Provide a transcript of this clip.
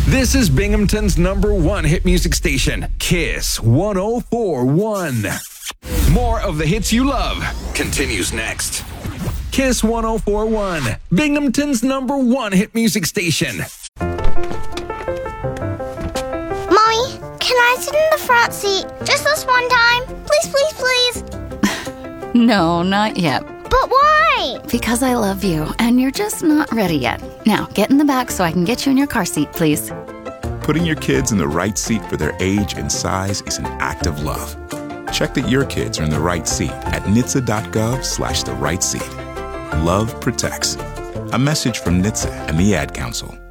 This is Binghamton's #1 hit music station, Kiss 104.1. More of the hits you love continues next. Kiss 104.1, Binghamton's #1 hit music station. Mommy, can I sit in the front seat just this one time? Please, please, please. No, not yet. But why? Because I love you, and you're just not ready yet. Now, get in the back so I can get you in your car seat, please. Putting your kids in the right seat for their age and size is an act of love. Check that your kids are in the right seat at NHTSA.gov/the right seat. Love protects. A message from NHTSA and the Ad Council.